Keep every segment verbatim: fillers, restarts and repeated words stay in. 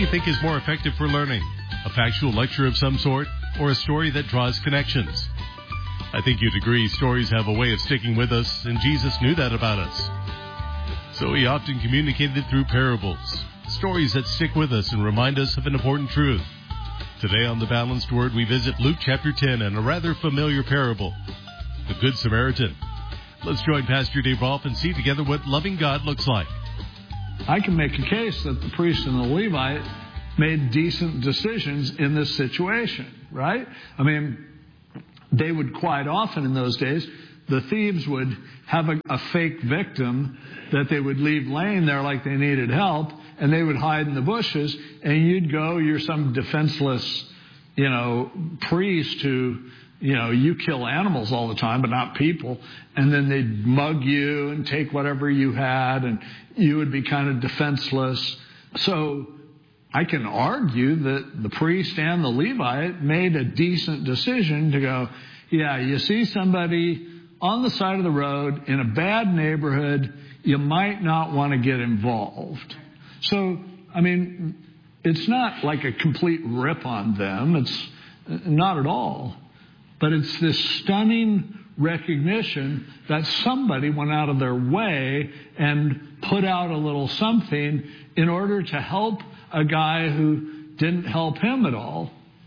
you think is more effective for learning? A factual lecture of some sort, or a story that draws connections? I think you'd agree stories have a way of sticking with us, and Jesus knew that about us. So he often communicated through parables, stories that stick with us and remind us of an important truth. Today on The Balanced Word, we visit Luke chapter ten and a rather familiar parable, the Good Samaritan. Let's join Pastor Dave Rolfe and see together what loving God looks like. I can make a case that the priest and the Levite made decent decisions in this situation, right? I mean, they would quite often in those days, the thieves would have a, a fake victim that they would leave laying there like they needed help, and they would hide in the bushes, and you'd go, you're some defenseless, you know, priest who, you know, you kill animals all the time, but not people, and then they'd mug you and take whatever you had, and you would be kind of defenseless. So I can argue that the priest and the Levite made a decent decision to go, yeah, you see somebody on the side of the road in a bad neighborhood, you might not want to get involved. So, I mean, it's not like a complete rip on them. It's not at all. But it's this stunning recognition that somebody went out of their way and put out a little something in order to help a guy who didn't help him at all.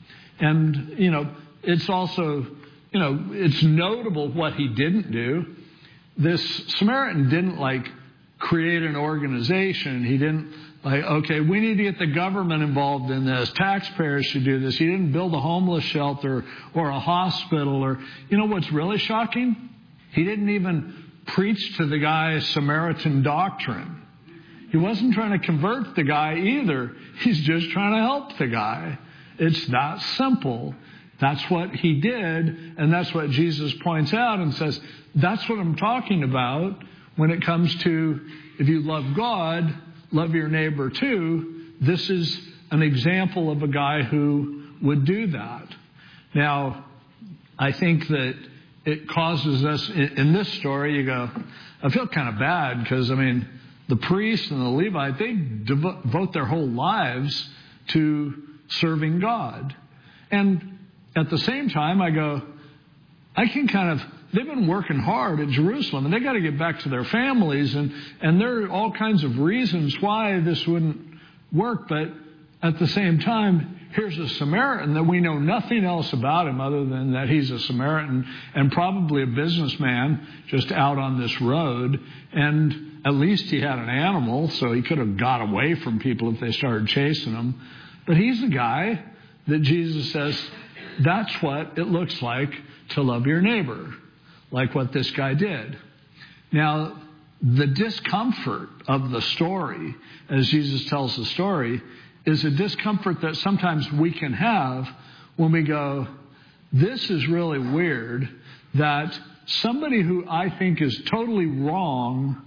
And, you know, it's also, you know, it's notable what he didn't do. This Samaritan didn't, like, create an organization. He didn't, like, okay, we need to get the government involved in this. Taxpayers should do this. He didn't build a homeless shelter or a hospital or, you know what's really shocking? He didn't even preach to the guy Samaritan doctrine. He wasn't trying to convert the guy either. He's just trying to help the guy. It's that simple. That's what he did, and that's what Jesus points out and says, that's what I'm talking about when it comes to if you love God, love your neighbor too. This is an example of a guy who would do that. Now, I think that it causes us, in this story, you go, I feel kind of bad because, I mean, the priest and the Levite, they devote their whole lives to serving God. And at the same time, I go, I can kind of, they've been working hard at Jerusalem, and they got to get back to their families, and, and there are all kinds of reasons why this wouldn't work. But at the same time, here's a Samaritan that we know nothing else about him other than that he's a Samaritan and probably a businessman just out on this road. And at least he had an animal, so he could have got away from people if they started chasing him. But he's the guy that Jesus says, that's what it looks like to love your neighbor, like what this guy did. Now, the discomfort of the story, as Jesus tells the story, is a discomfort that sometimes we can have when we go, this is really weird that somebody who I think is totally wrong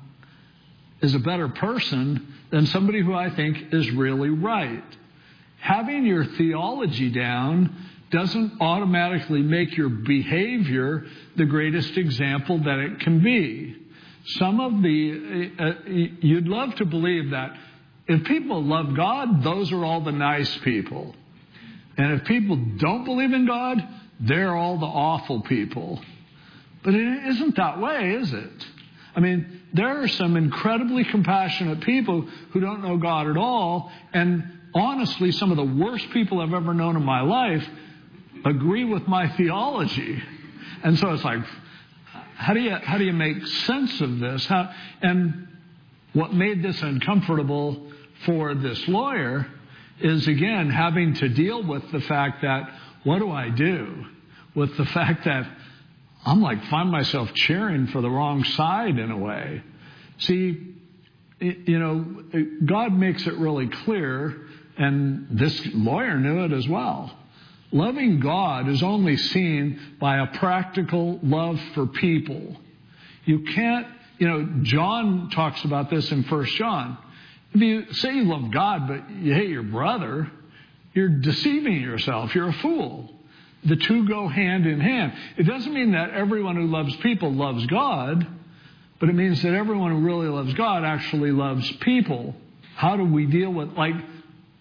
is a better person than somebody who I think is really right. Having your theology down doesn't automatically make your behavior the greatest example that it can be. Some of the, uh, you'd love to believe that if people love God, those are all the nice people. And if people don't believe in God, they're all the awful people. But it isn't that way, is it? I mean, there are some incredibly compassionate people who don't know God at all. And honestly, some of the worst people I've ever known in my life agree with my theology. And so it's like, how do you how do you make sense of this? How, and what made this uncomfortable for this lawyer is, again, having to deal with the fact that, what do I do with the fact that I'm like, find myself cheering for the wrong side in a way. See, you know, God makes it really clear, and this lawyer knew it as well. Loving God is only seen by a practical love for people. You can't, you know, John talks about this in First John. If you say you love God, but you hate your brother, you're deceiving yourself. You're a fool. The two go hand in hand. It doesn't mean that everyone who loves people loves God, but it means that everyone who really loves God actually loves people. How do we deal with, like,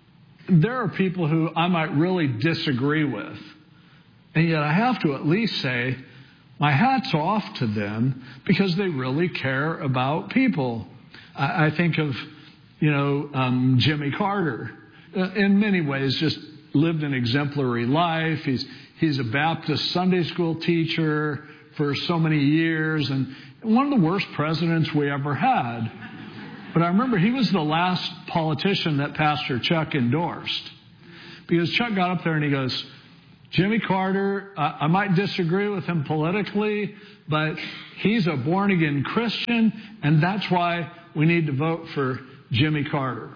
there are people who I might really disagree with. And yet I have to at least say, my hat's off to them because they really care about people. I, I think of, you know, um, Jimmy Carter. Uh, in many ways, just lived an exemplary life. He's he's a Baptist Sunday school teacher for so many years, and one of the worst presidents we ever had. But I remember he was the last politician that Pastor Chuck endorsed. Because Chuck got up there and he goes, Jimmy Carter, uh, I might disagree with him politically, but he's a born-again Christian, and that's why we need to vote for Jimmy Carter.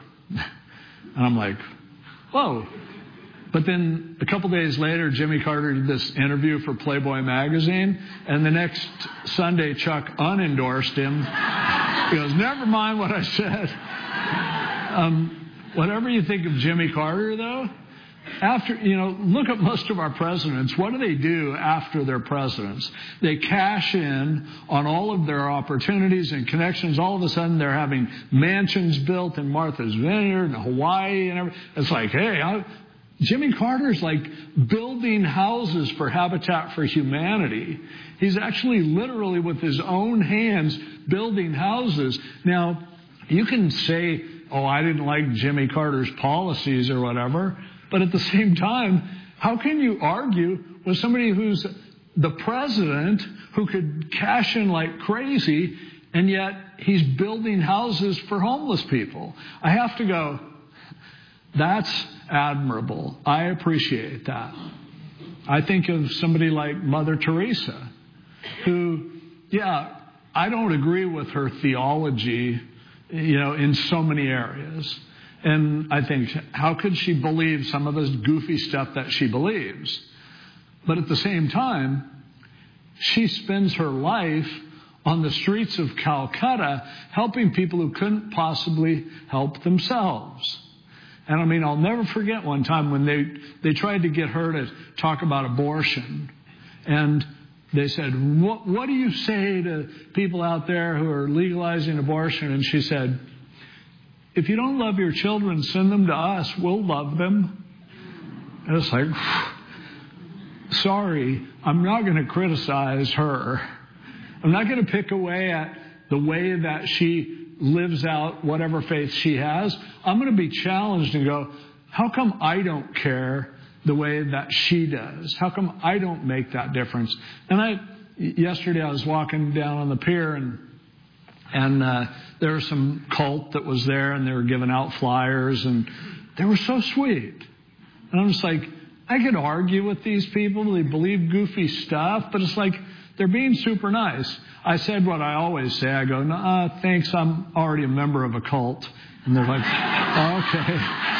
And I'm like, whoa. But then a couple days later, Jimmy Carter did this interview for Playboy magazine, and the next Sunday, Chuck unendorsed him. He goes, never mind what I said. Um, whatever you think of Jimmy Carter, though, after, you know, look at most of our presidents. What do they do after they're presidents? They cash in on all of their opportunities and connections. All of a sudden, they're having mansions built in Martha's Vineyard and Hawaii and everything. It's like, hey, I, Jimmy Carter's like building houses for Habitat for Humanity. He's actually literally with his own hands building houses. Now, you can say, oh, I didn't like Jimmy Carter's policies or whatever. But at the same time, how can you argue with somebody who's the president who could cash in like crazy, and yet he's building houses for homeless people? I have to go, that's admirable. I appreciate that. I think of somebody like Mother Teresa, who, yeah, I don't agree with her theology, you know, in so many areas. And I think, how could she believe some of this goofy stuff that she believes? But at the same time, she spends her life on the streets of Calcutta helping people who couldn't possibly help themselves. And I mean, I'll never forget one time when they, they tried to get her to talk about abortion. And they said, what, what do you say to people out there who are legalizing abortion? And she said, if you don't love your children, send them to us. We'll love them. And it's like, sorry, I'm not going to criticize her. I'm not going to pick away at the way that she lives out whatever faith she has. I'm going to be challenged and go, how come I don't care the way that she does? How come I don't make that difference? And I, yesterday I was walking down on the pier, and And uh, there was some cult that was there, and they were giving out flyers, and they were so sweet. And I'm just like, I could argue with these people. They believe goofy stuff, but it's like they're being super nice. I said what I always say. I go, nah, thanks, I'm already a member of a cult. And they're like, oh, okay.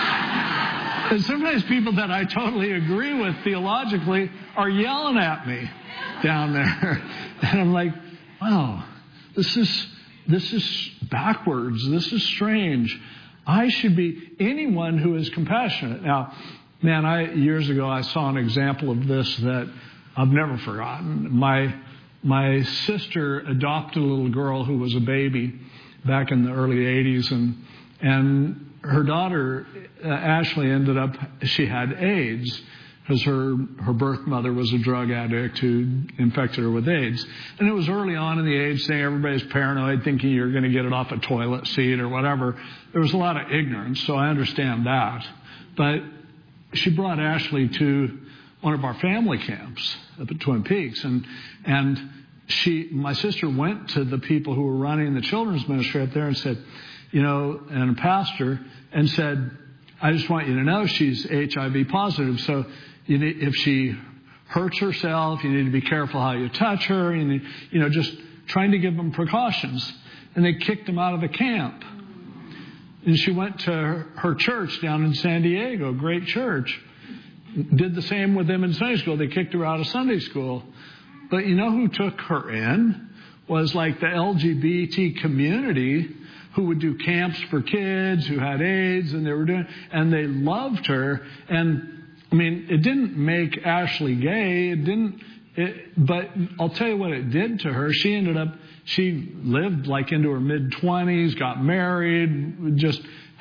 And sometimes people that I totally agree with theologically are yelling at me down there. And I'm like, wow, this is... This is backwards. This is strange. I should be anyone who is compassionate. Now, man, I years ago I saw an example of this that I've never forgotten. My my sister adopted a little girl who was a baby back in the early eighties, and and her daughter uh, Ashley ended up she had AIDS. Because her, her birth mother was a drug addict who infected her with AIDS. And it was early on in the AIDS thing. Everybody's paranoid, thinking you're going to get it off a toilet seat or whatever. There was a lot of ignorance, so I understand that. But she brought Ashley to one of our family camps up at Twin Peaks. And and she, my sister went to the people who were running the children's ministry up there and said, you know, and a pastor, and said, I just want you to know she's H I V positive, so you need, if she hurts herself, you need to be careful how you touch her. You need, you know, just trying to give them precautions. And they kicked them out of the camp. And she went to her, her church down in San Diego, great church. Did the same with them in Sunday school. They kicked her out of Sunday school. But you know who took her in? Was like the L G B T community, who would do camps for kids who had AIDS, and they were doing, and they loved her. And I mean, it didn't make Ashley gay. It didn't, it, but I'll tell you what it did to her. She ended up, she lived like into her mid twenties, got married, just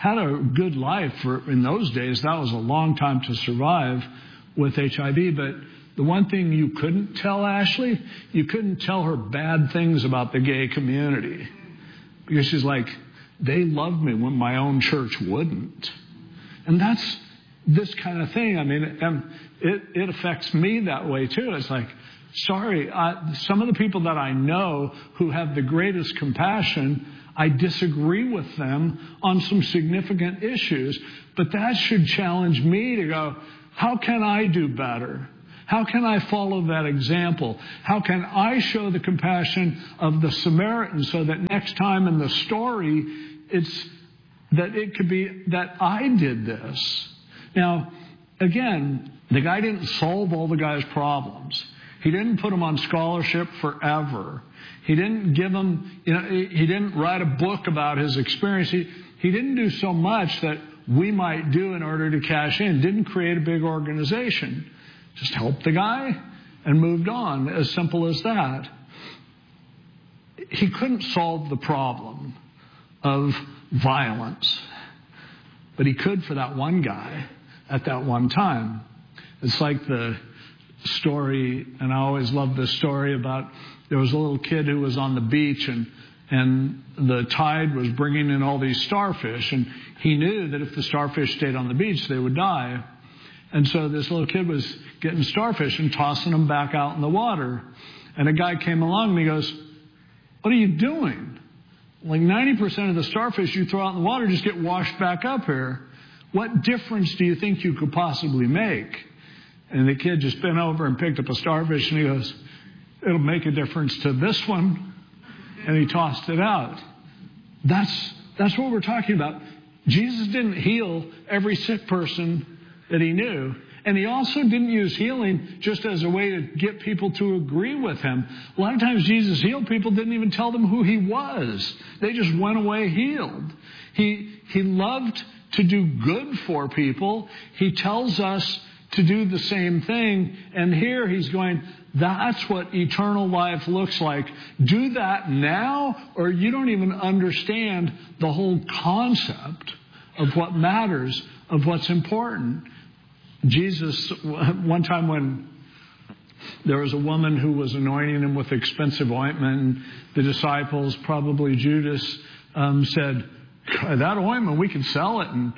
had a good life. For in those days, that was a long time to survive with H I V. But the one thing you couldn't tell Ashley, you couldn't tell her bad things about the gay community. Because she's like, they loved me when my own church wouldn't. And that's this kind of thing. I mean, it, it affects me that way too. It's like, sorry, I, some of the people that I know who have the greatest compassion, I disagree with them on some significant issues. But that should challenge me to go, how can I do better? How can I follow that example? How can I show the compassion of the Samaritan so that next time in the story, it's that it could be that I did this. Now, again, the guy didn't solve all the guy's problems. He didn't put him on scholarship forever. He didn't give him, you know, he didn't write a book about his experience. He, he didn't do so much that we might do in order to cash in. Didn't create a big organization. Just helped the guy and moved on. As simple as that. He couldn't solve the problem of violence, but he could for that one guy at that one time. It's like the story, and I always love this story about there was a little kid who was on the beach and and the tide was bringing in all these starfish, and he knew that if the starfish stayed on the beach, they would die. And so this little kid was getting starfish and tossing them back out in the water. And a guy came along and he goes, what are you doing? Like ninety percent of the starfish you throw out in the water just get washed back up here. What difference do you think you could possibly make? And the kid just bent over and picked up a starfish and he goes, it'll make a difference to this one. And he tossed it out. That's, that's what we're talking about. Jesus didn't heal every sick person that he knew. And he also didn't use healing just as a way to get people to agree with him. A lot of times Jesus healed people, didn't even tell them who he was. They just went away healed. He, he loved to do good for people. He tells us to do the same thing. And here he's going, that's what eternal life looks like. Do that now, or you don't even understand the whole concept of what matters, of what's important. Jesus, one time when there was a woman who was anointing him with expensive ointment, and the disciples, probably Judas, um, said, that ointment, we can sell it and,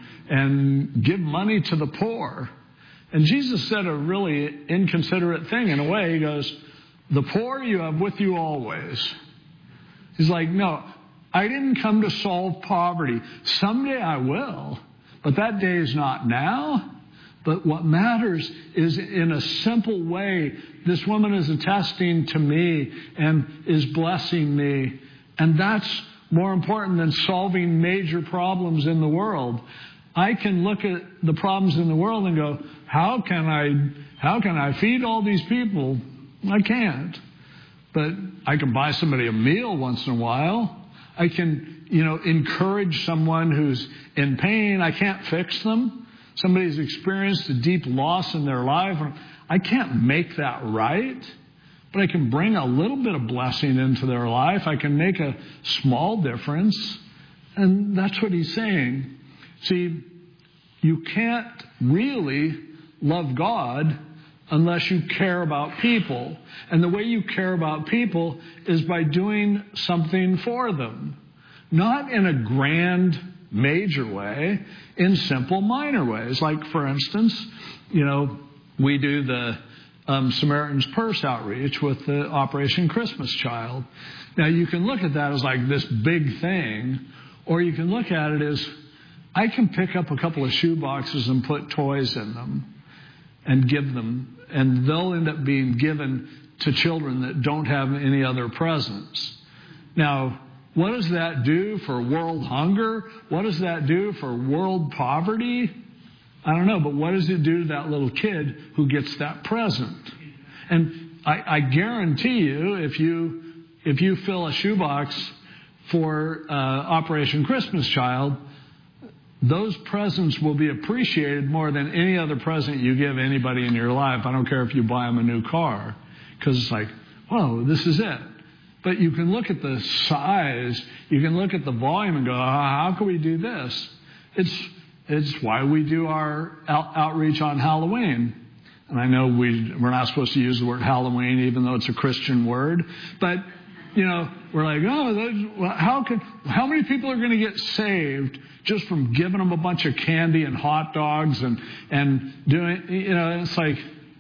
and give money to the poor. And Jesus said a really inconsiderate thing in a way. He goes, the poor you have with you always. He's like, no, I didn't come to solve poverty. Someday I will, but that day is not now. But what matters is in a simple way, this woman is attesting to me and is blessing me. And that's more important than solving major problems in the world. I can look at the problems in the world and go, how can I, how can I feed all these people? I can't. But I can buy somebody a meal once in a while. I can, you know, encourage someone who's in pain. I can't fix them. Somebody's experienced a deep loss in their life. I can't make that right, but I can bring a little bit of blessing into their life. I can make a small difference. And that's what he's saying. See, you can't really love God unless you care about people. And the way you care about people is by doing something for them. Not in a grand, major way, in simple, minor ways. Like, for instance, you know, we do the um, Samaritan's Purse outreach with the Operation Christmas Child. Now, you can look at that as like this big thing, or you can look at it as, I can pick up a couple of shoe boxes and put toys in them and give them, and they'll end up being given to children that don't have any other presents. Now, what does that do for world hunger? What does that do for world poverty? I don't know, but what does it do to that little kid who gets that present? And I, I guarantee you, if you if you fill a shoebox for uh, Operation Christmas Child, those presents will be appreciated more than any other present you give anybody in your life. I don't care if you buy them a new car, because it's like, whoa, this is it. But you can look at the size, you can look at the volume and go, how can we do this? It's, it's why we do our out, outreach on Halloween. And I know we, we're not supposed to use the word Halloween, even though it's a Christian word. But, you know, we're like, oh, well, how could, how many people are going to get saved just from giving them a bunch of candy and hot dogs and, and doing, you know, it's like,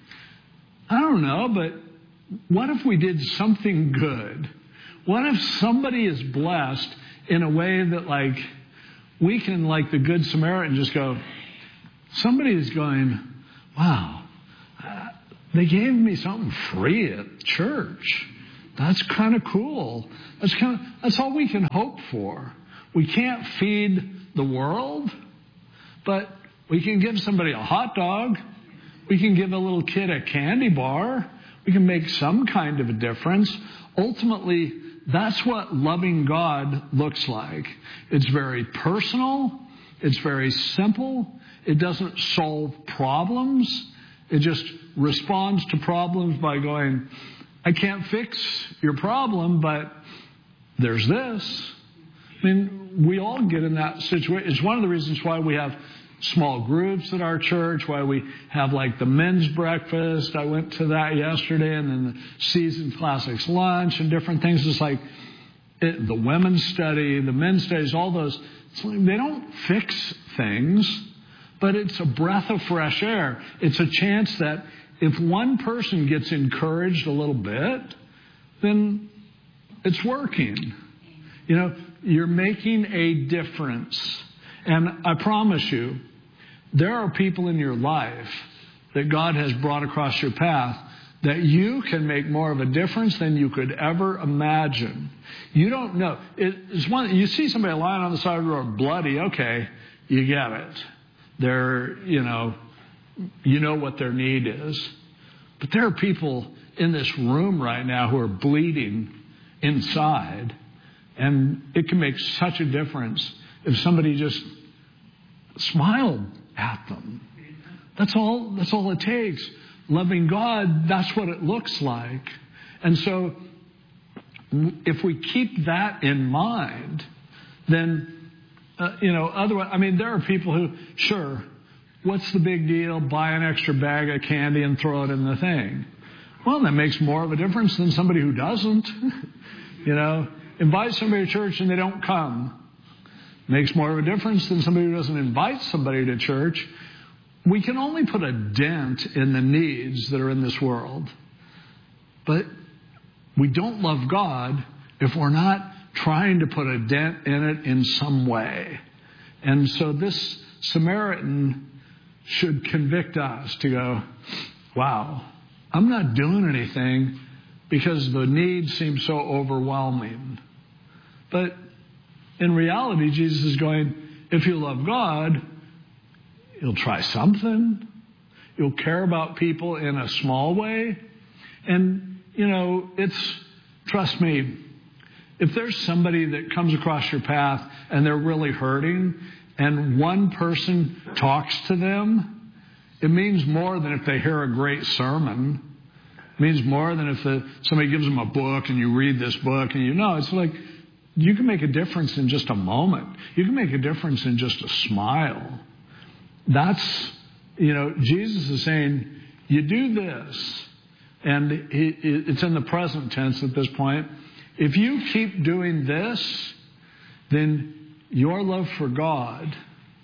I don't know, but what if we did something good? What if somebody is blessed in a way that, like, we can, like the Good Samaritan, just go, somebody is going, wow, uh, they gave me something free at church. That's kind of cool. That's kind of, that's all we can hope for. We can't feed the world, but we can give somebody a hot dog. We can give a little kid a candy bar. We can make some kind of a difference. Ultimately, that's what loving God looks like. It's very personal. It's very simple. It doesn't solve problems. It just responds to problems by going, I can't fix your problem, but there's this. I mean, we all get in that situation. It's one of the reasons why we have small groups at our church, why we have like the men's breakfast. I went to that yesterday, and then the Seasoned Classics lunch and different things. It's like it, the women's study, the men's studies, all those. It's like they don't fix things, but it's a breath of fresh air. It's a chance that if one person gets encouraged a little bit, then it's working. You know, you're making a difference. And I promise you, there are people in your life that God has brought across your path that you can make more of a difference than you could ever imagine. You don't know. It's one, you see somebody lying on the side of the road bloody, okay, you get it. They're, you know, you know what their need is. But there are people in this room right now who are bleeding inside, and it can make such a difference if somebody just smiled at them. That's all, that's all it takes. Loving God, that's what it looks like. And so if we keep that in mind, then, uh, you know, otherwise, I mean, there are people who, sure, what's the big deal? Buy an extra bag of candy and throw it in the thing. Well, that makes more of a difference than somebody who doesn't. You know, invite somebody to church and they don't come. Makes more of a difference than somebody who doesn't invite somebody to church. We can only put a dent in the needs that are in this world. But we don't love God if we're not trying to put a dent in it in some way. And so this Samaritan should convict us to go, wow, I'm not doing anything because the need seems so overwhelming. But in reality, Jesus is going, if you love God, you'll try something. You'll care about people in a small way. And, you know, it's, trust me, if there's somebody that comes across your path and they're really hurting, and one person talks to them, it means more than if they hear a great sermon. It means more than if the, somebody gives them a book and you read this book and you know, it's like, you can make a difference in just a moment. You can make a difference in just a smile. That's, you know, Jesus is saying, you do this. And he, it's in the present tense at this point. If you keep doing this, then your love for God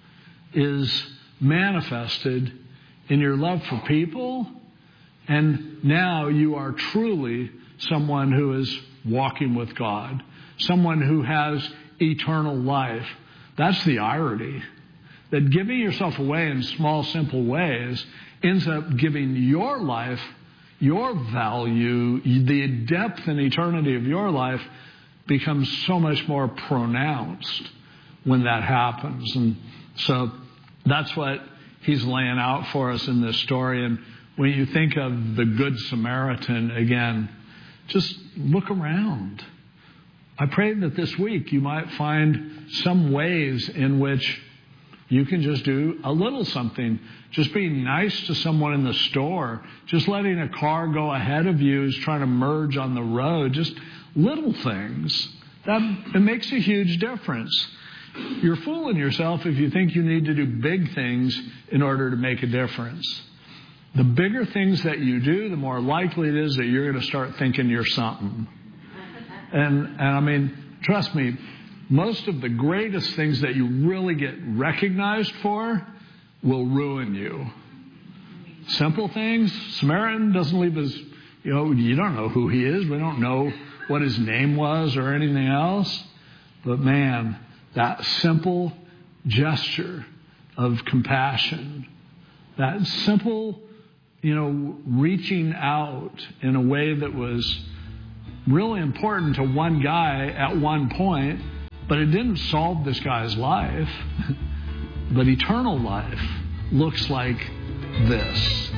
is manifested in your love for people. And now you are truly someone who is walking with God. Someone who has eternal life. That's the irony. That giving yourself away in small, simple ways ends up giving your life, your value, the depth and eternity of your life becomes so much more pronounced when that happens. And so that's what he's laying out for us in this story. And when you think of the Good Samaritan again, just look around. I pray that this week you might find some ways in which you can just do a little something. Just being nice to someone in the store. Just letting a car go ahead of you who's trying to merge on the road. Just little things. That, it makes a huge difference. You're fooling yourself if you think you need to do big things in order to make a difference. The bigger things that you do, the more likely it is that you're going to start thinking you're something. And, and I mean, trust me, most of the greatest things that you really get recognized for will ruin you. Simple things. Samaritan doesn't leave his, you know, you don't know who he is. We don't know what his name was or anything else. But man, that simple gesture of compassion, that simple, you know, reaching out in a way that was really important to one guy at one point, but it didn't solve this guy's life. But eternal life looks like this.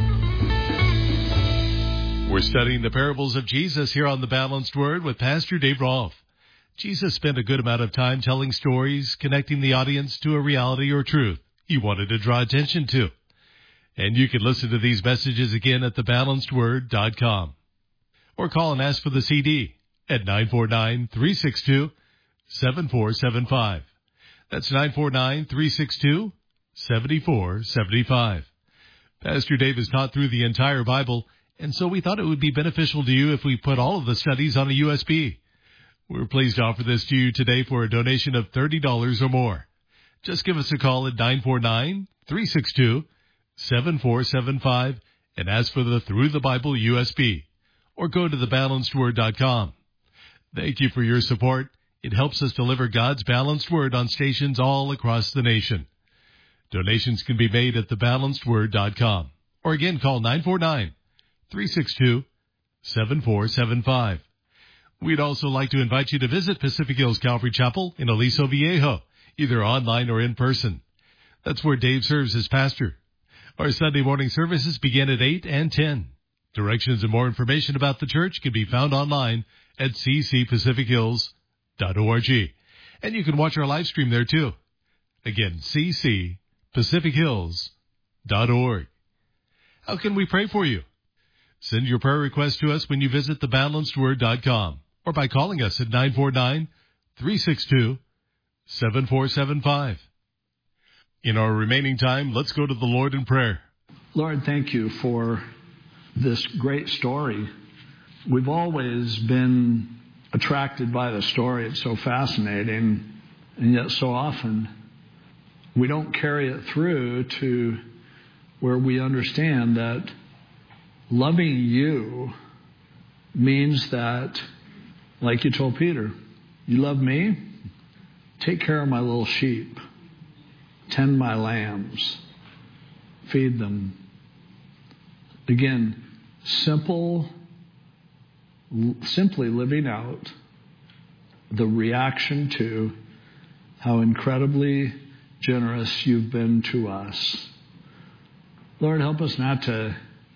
We're studying the parables of Jesus here on The Balanced Word with Pastor Dave Rolfe. Jesus spent a good amount of time telling stories, connecting the audience to a reality or truth he wanted to draw attention to. And you can listen to these messages again at the balanced word dot com. Or call and ask for the C D at nine four nine, three six two, seven four seven five. That's nine four nine, three six two, seven four seven five. Pastor Dave has taught through the entire Bible, and so we thought it would be beneficial to you if we put all of the studies on a U S B. We're pleased to offer this to you today for a donation of thirty dollars or more. Just give us a call at nine four nine, three six two, seven four seven five and ask for the Through the Bible U S B, or go to the balanced word dot com. Thank you for your support. It helps us deliver God's balanced word on stations all across the nation. Donations can be made at the balanced word dot com, or again call nine four nine, three six two, seven four seven five. We'd also like to invite you to visit Pacific Hills Calvary Chapel in Aliso Viejo, either online or in person. That's where Dave serves as pastor. Our Sunday morning services begin at eight and ten. Directions and more information about the church can be found online at c c pacific hills dot org. And you can watch our live stream there too. Again, c c pacific hills dot org. How can we pray for you? Send your prayer request to us when you visit the balanced word dot com or by calling us at nine four nine, three six two, seven four seven five. In our remaining time, let's go to the Lord in prayer. Lord, thank you for this great story. We've always been attracted by the story. It's so fascinating, and yet so often we don't carry it through to where we understand that loving you means that, like you told Peter, you love me? Take care of my little sheep. Tend my lambs. Feed them. Again, simple, simply living out the reaction to how incredibly generous you've been to us. Lord, help us not to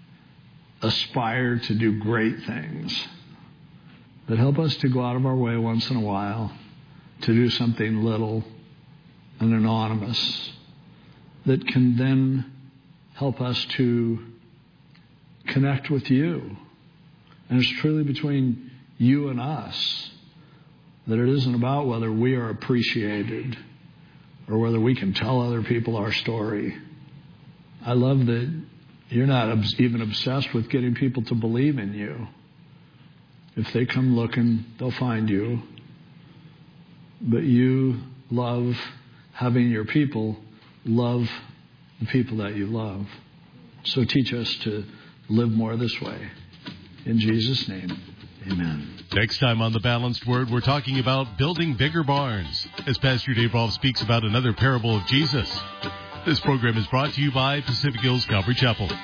aspire to do great things, but help us to go out of our way once in a while to do something little and anonymous that can then help us to connect with you. And it's truly between you and us, that it isn't about whether we are appreciated or whether we can tell other people our story. I love that you're not even obsessed with getting people to believe in you. If they come looking, they'll find you. But you love having your people love the people that you love. So teach us to live more this way. In Jesus' name, amen. Next time on The Balanced Word, we're talking about building bigger barns, as Pastor Dave Rolfe speaks about another parable of Jesus. This program is brought to you by Pacific Hills Calvary Chapel.